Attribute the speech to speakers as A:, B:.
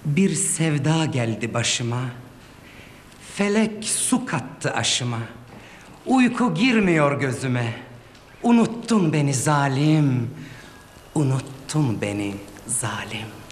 A: Bir sevda geldi başıma. Felek su kattı aşıma. Uyku girmiyor gözüme. Unuttun beni zalim. Unuttun beni zalim.